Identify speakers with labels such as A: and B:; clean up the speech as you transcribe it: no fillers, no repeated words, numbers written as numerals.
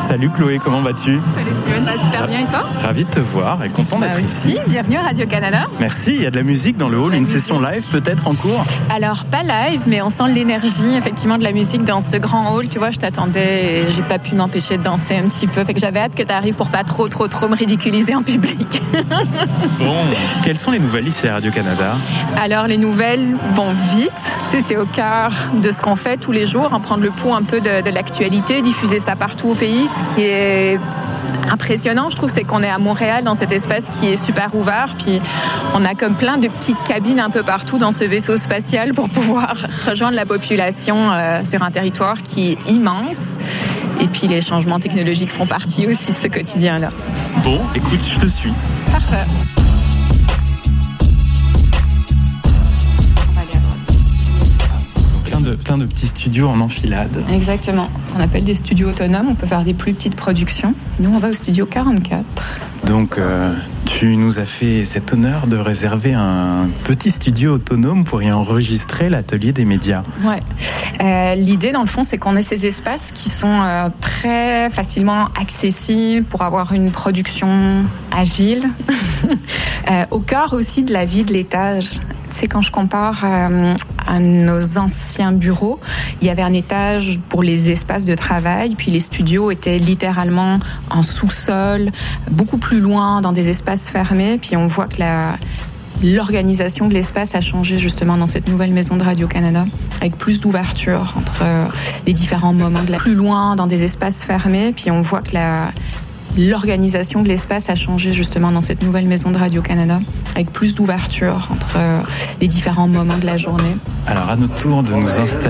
A: Salut Chloé, comment vas-tu?
B: Salut Steven, ça va super bien et toi?
A: Ravi de te voir et content d'être ici.
B: Bienvenue à Radio-Canada.
A: Merci, il y a de la musique dans le hall, une session live peut-être en cours?
B: Alors pas live, mais on sent l'énergie effectivement de la musique dans ce grand hall. Tu vois, je t'attendais et j'ai pas pu m'empêcher de danser un petit peu. Fait que j'avais hâte que tu arrives pour pas trop me ridiculiser en public.
A: Bon, quelles sont les nouvelles ici à Radio-Canada?
B: Alors les nouvelles, bon vite, tu sais, c'est au cœur de ce qu'on fait tous les jours, en prendre le pouls un peu de l'actualité, diffuser ça partout au pays. Ce qui est impressionnant, je trouve, c'est qu'on est à Montréal dans cet espace qui est super ouvert, puis on a comme plein de petites cabines un peu partout dans ce vaisseau spatial pour pouvoir rejoindre la population sur un territoire qui est immense. Et puis les changements technologiques font partie aussi de ce quotidien-là.
A: Bon, écoute, je te suis.
B: Parfait.
A: Plein de petits studios en enfilade.
B: Exactement. Ce qu'on appelle des studios autonomes. On peut faire des plus petites productions. Nous, on va au studio 44.
A: Donc, tu nous as fait cet honneur de réserver un petit studio autonome pour y enregistrer l'atelier des médias.
B: Ouais. L'idée, dans le fond, c'est qu'on ait ces espaces qui sont très facilement accessibles pour avoir une production agile, au cœur aussi de la vie de l'étage. Tu sais, quand je compare à nos anciens bureaux, il y avait un étage pour les espaces de travail, puis les studios étaient littéralement en sous-sol, beaucoup plus loin, dans des espaces fermés. Puis on voit que l'organisation de l'espace a changé justement dans cette nouvelle maison de Radio-Canada, avec plus d'ouverture entre les différents moments plus loin, dans des espaces fermés. Puis on voit que l'organisation de l'espace a changé justement dans cette nouvelle maison de Radio-Canada, avec plus d'ouverture entre les différents moments de la journée.
A: Alors à notre tour de nous installer